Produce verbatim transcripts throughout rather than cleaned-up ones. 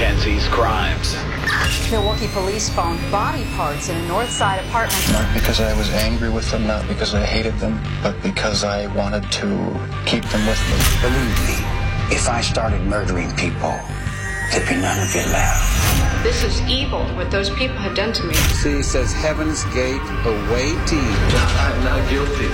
Kenzie's Crimes. Milwaukee police found body parts in a North Side apartment. Not because I was angry with them, not because I hated them, but because I wanted to keep them with me. Believe me, if I started murdering people, there'd be none of you left. This is evil, what those people have done to me. C says Heaven's Gate awaiting. I'm not guilty.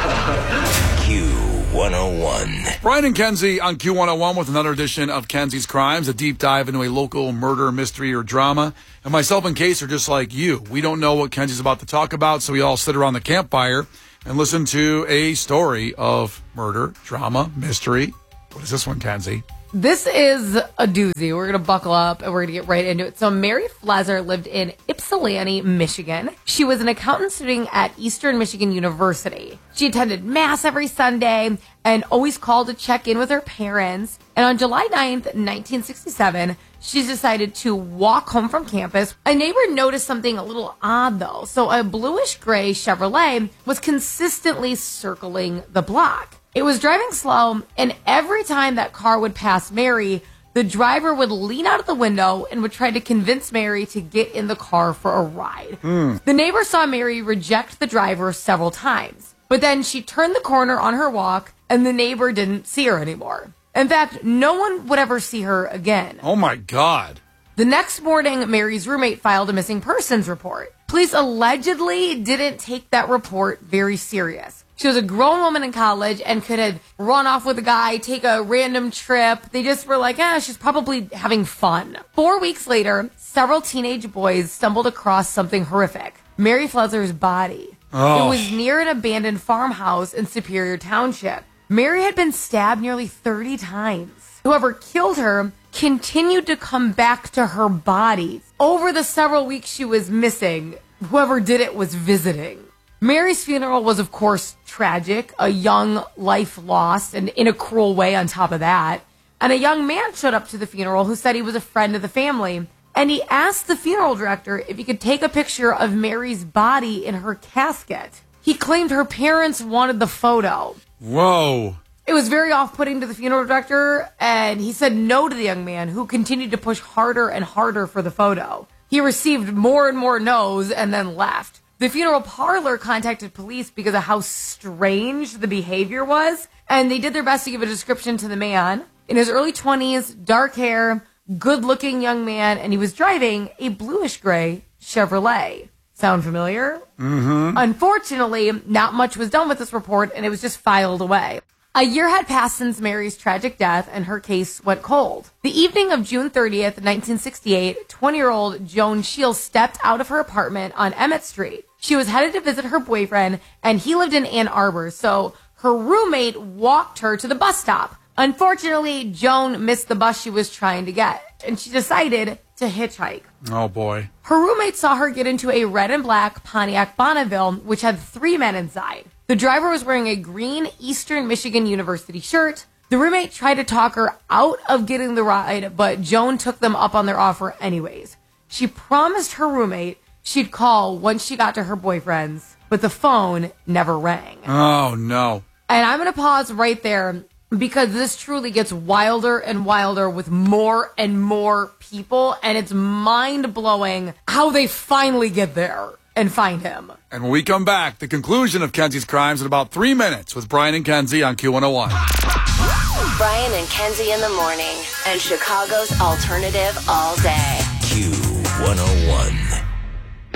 Q one oh one. Brian and Kenzie on Q one oh one with another edition of Kenzie's Crimes, a deep dive into a local murder, mystery, or drama. And myself and Case are just like you. We don't know what Kenzie's about to talk about, so we all sit around the campfire and listen to a story of murder, drama, mystery. What is this one, Kenzie? This is a doozy. We're going to buckle up and we're going to get right into it. So Mary Flezer lived in Ypsilanti, Michigan. She was an accountant studying at Eastern Michigan University. She attended mass every Sunday and always called to check in with her parents. And on July ninth, nineteen sixty-seven, she decided to walk home from campus. A neighbor noticed something a little odd, though. So a bluish-gray Chevrolet was consistently circling the block. It was driving slow, and every time that car would pass Mary, the driver would lean out of the window and would try to convince Mary to get in the car for a ride. Mm. The neighbor saw Mary reject the driver several times, but then she turned the corner on her walk, and the neighbor didn't see her anymore. In fact, no one would ever see her again. Oh, my God. The next morning, Mary's roommate filed a missing persons report. Police allegedly didn't take that report very serious. She was a grown woman in college and could have run off with a guy, take a random trip. They just were like, eh, she's probably having fun. Four weeks later, several teenage boys stumbled across something horrific. Mary Flezer's body. Oh. It was near an abandoned farmhouse in Superior Township. Mary had been stabbed nearly thirty times. Whoever killed her continued to come back to her body. Over the several weeks she was missing, whoever did it was visiting. Mary's funeral was, of course, tragic. A young life lost, and in a cruel way on top of that. And a young man showed up to the funeral who said he was a friend of the family. And he asked the funeral director if he could take a picture of Mary's body in her casket. He claimed her parents wanted the photo. Whoa. It was very off-putting to the funeral director, and he said no to the young man, who continued to push harder and harder for the photo. He received more and more no's and then left. The funeral parlor contacted police because of how strange the behavior was, and they did their best to give a description to the man. In his early twenties, dark hair, good-looking young man, and he was driving a bluish-gray Chevrolet. Sound familiar? Mm-hmm. Unfortunately, not much was done with this report, and it was just filed away. A year had passed since Mary's tragic death, and her case went cold. The evening of June thirtieth, nineteen sixty-eight, twenty-year-old Joan Shields stepped out of her apartment on Emmett Street. She was headed to visit her boyfriend, and he lived in Ann Arbor, so her roommate walked her to the bus stop. Unfortunately, Joan missed the bus she was trying to get, and she decided to hitchhike. Oh, boy. Her roommate saw her get into a red and black Pontiac Bonneville, which had three men inside. The driver was wearing a green Eastern Michigan University shirt. The roommate tried to talk her out of getting the ride, but Joan took them up on their offer anyways. She promised her roommate she'd call once she got to her boyfriend's, but the phone never rang. Oh, no. And I'm going to pause right there because this truly gets wilder and wilder with more and more people, and it's mind-blowing how they finally get there and find him. And when we come back, the conclusion of Kenzie's Crimes in about three minutes with Brian and Kenzie on Q one oh one. Brian and Kenzie in the morning, and Chicago's alternative all day.